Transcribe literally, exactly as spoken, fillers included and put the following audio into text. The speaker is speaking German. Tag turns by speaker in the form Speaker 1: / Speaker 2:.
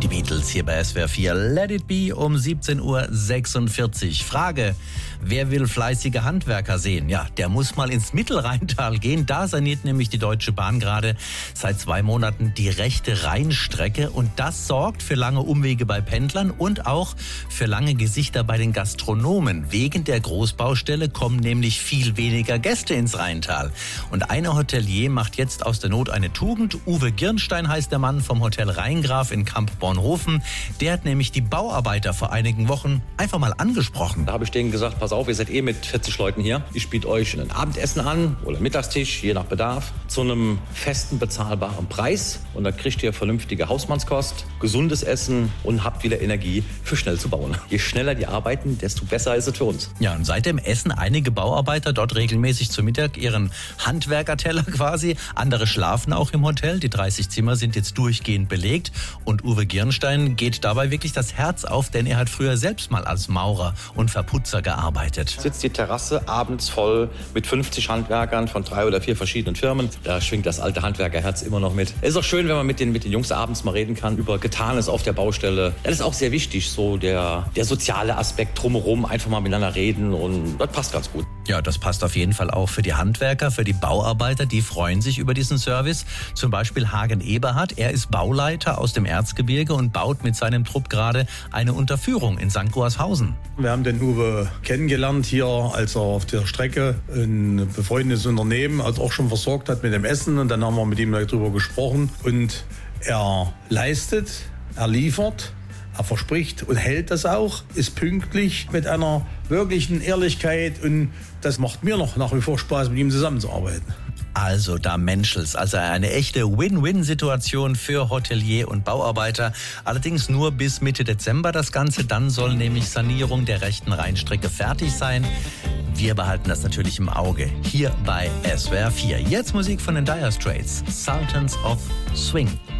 Speaker 1: Die Beatles hier bei S W R vier. Let It Be um siebzehn Uhr sechsundvierzig. Frage, wer will fleißige Handwerker sehen? Ja, der muss mal ins Mittelrheintal gehen. Da saniert nämlich die Deutsche Bahn gerade seit zwei Monaten die rechte Rheinstrecke. Und das sorgt für lange Umwege bei Pendlern und auch für lange Gesichter bei den Gastronomen. Wegen der Großbaustelle kommen nämlich viel weniger Gäste ins Rheintal. Und eine Hotelier macht jetzt aus der Not eine Tugend. Uwe Girnstein heißt der Mann vom Hotel Rheingraf in Kamp-Bornhofen. Der hat nämlich die Bauarbeiter vor einigen Wochen einfach mal angesprochen.
Speaker 2: Da habe ich denen gesagt, pass auf, ihr seid eh mit vierzig Leuten hier. Ich biete euch ein Abendessen an oder Mittagstisch, je nach Bedarf, zu einem festen, bezahlbaren Preis. Und da kriegt ihr vernünftige Hausmannskost, gesundes Essen und habt wieder Energie für schnell zu bauen. Je schneller die arbeiten, desto besser ist es für uns.
Speaker 1: Ja, und seitdem essen einige Bauarbeiter dort regelmäßig zu Mittag ihren Handwerkerteller quasi. Andere schlafen auch im Hotel. Die dreißig Zimmer sind jetzt durchgehend belegt. Und Uwe Girnstein geht dabei wirklich das Herz auf, denn er hat früher selbst mal als Maurer und Verputzer gearbeitet.
Speaker 2: Sitzt die Terrasse abends voll mit fünfzig Handwerkern von drei oder vier verschiedenen Firmen. Da schwingt das alte Handwerkerherz immer noch mit. Es ist auch schön, wenn man mit den, mit den Jungs abends mal reden kann über Getanes auf der Baustelle. Das ist auch sehr wichtig, so der, der soziale Aspekt drumherum, einfach mal miteinander reden, und das passt ganz gut.
Speaker 1: Ja, das passt auf jeden Fall auch für die Handwerker, für die Bauarbeiter, die freuen sich über diesen Service. Zum Beispiel Hagen Eberhardt, er ist Bauleiter aus dem Erzgebirge und baut mit seinem Trupp gerade eine Unterführung in Sankt Goarshausen.
Speaker 3: Wir haben den Uwe kennengelernt hier, als er auf der Strecke ein befreundetes Unternehmen also auch schon versorgt hat mit dem Essen, und dann haben wir mit ihm darüber gesprochen, und er leistet, er liefert, er verspricht und hält das auch, ist pünktlich mit einer wirklichen Ehrlichkeit, und das macht mir noch nach wie vor Spaß, mit ihm zusammenzuarbeiten.
Speaker 1: Also da menschelt's. Also eine echte Win-Win-Situation für Hotelier und Bauarbeiter. Allerdings nur bis Mitte Dezember das Ganze. Dann soll nämlich Sanierung der rechten Rheinstrecke fertig sein. Wir behalten das natürlich im Auge hier bei S W R vier. Jetzt Musik von den Dire Straits, Sultans of Swing.